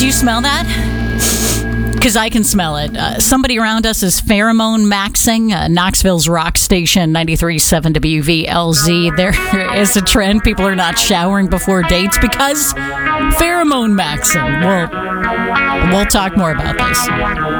you smell that? Because I can smell it. Somebody around us is pheromone maxing. Knoxville's rock station, 93.7 WVLZ. There is a trend. People are not showering before dates because pheromone maxing. We'll talk more about this.